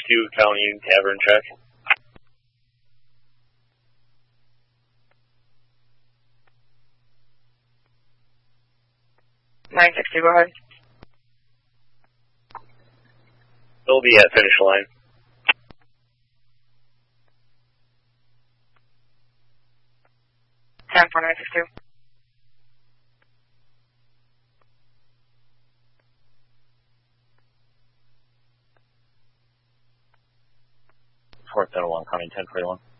County Tavern check. 960, go ahead. They'll be at finish line. Time for 962. Fort 101, County 1041.